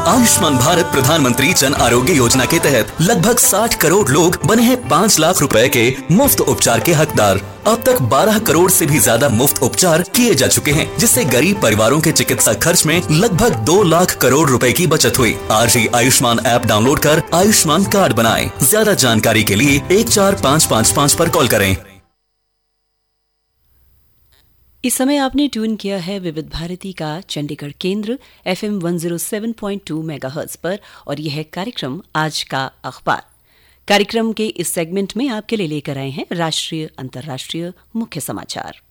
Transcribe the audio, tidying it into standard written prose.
आयुष्मान भारत प्रधानमंत्री जन आरोग्य योजना के तहत लगभग 60 करोड़ लोग बने हैं 5 लाख रुपए के मुफ्त उपचार के हकदार। अब तक 12 करोड़ से भी ज्यादा मुफ्त उपचार किए जा चुके हैं, जिससे गरीब परिवारों के चिकित्सा खर्च में लगभग 2 लाख करोड़ रुपए की बचत हुई। आज ही आयुष्मान ऐप डाउनलोड कर आयुष्मान कार्ड बनाएं। ज्यादा जानकारी के लिए 14555 पर कॉल करें। इस समय आपने ट्यून किया है विविध भारती का चंडीगढ़ केंद्र FM 107.2 मेगाहर्ट्ज पर और यह है कार्यक्रम आज का अखबार। कार्यक्रम के इस सेगमेंट में आपके लिए लेकर आए हैं राष्ट्रीय अंतर्राष्ट्रीय मुख्य समाचार।